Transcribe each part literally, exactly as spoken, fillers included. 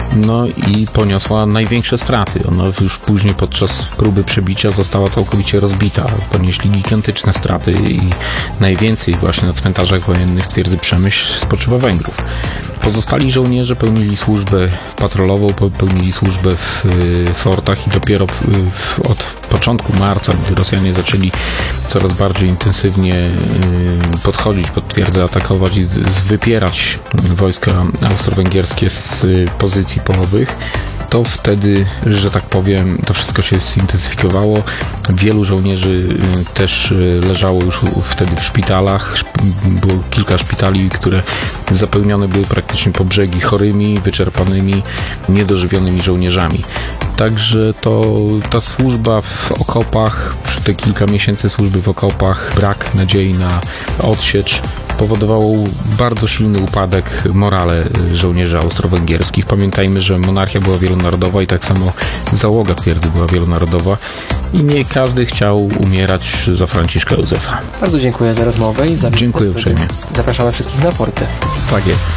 no i poniosła największe straty. Ona już później podczas próby przebicia została całkowicie rozbita. Ponieśli gigantyczne straty i najwięcej właśnie na cmentarzach wojennych twierdzy Przemyśl spoczywa Węgrów. Pozostali żołnierze pełnili służbę patrolową, pełnili służbę w fortach i dopiero w, od początku marca, gdy Rosjanie zaczęli coraz bardziej intensywnie podchodzić pod twierdzę, atakować i wypierać wojska austro-węgierskie z pozycji polowych, to wtedy, że tak powiem, to wszystko się zintensyfikowało. Wielu żołnierzy też leżało już wtedy w szpitalach. Było kilka szpitali, które zapełnione były praktycznie po brzegi chorymi, wyczerpanymi, niedożywionymi żołnierzami. Także to ta służba w okopach, te kilka miesięcy służby w okopach, brak nadziei na odsiecz powodowało bardzo silny upadek morale żołnierzy austro-węgierskich. Pamiętajmy, że monarchia była wielonarodowa i tak samo załoga twierdzy była wielonarodowa i nie każdy chciał umierać za Franciszka Józefa. Bardzo dziękuję za rozmowę i za Dziękuję uprzejmie. Zapraszamy wszystkich na forty. Tak jest.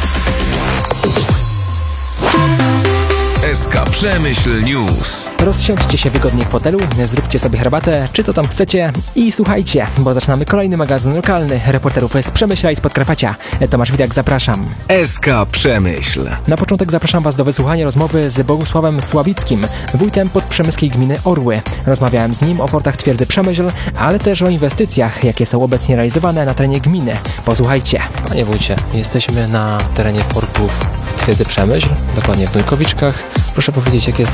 S K Przemyśl News. Rozsiądźcie się wygodnie w fotelu, zróbcie sobie herbatę, czy co tam chcecie i słuchajcie, bo zaczynamy kolejny magazyn lokalny reporterów z Przemyśla i z Podkarpacia. Tomasz Widak, zapraszam. S K Przemyśl. Na początek zapraszam Was do wysłuchania rozmowy z Bogusławem Sławickim, wójtem podprzemyskiej gminy Orły. Rozmawiałem z nim o fortach twierdzy Przemyśl, ale też o inwestycjach, jakie są obecnie realizowane na terenie gminy. Posłuchajcie. Panie wójcie, jesteśmy na terenie fortów twierdzy Przemyśl, dokładnie w Dujkowiczkach. Proszę powiedzieć, jakie jest